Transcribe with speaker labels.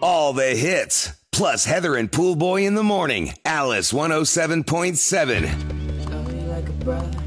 Speaker 1: All the hits, plus Heather and Pool Boy in the morning. Alice 107.7.
Speaker 2: Love you like a brother.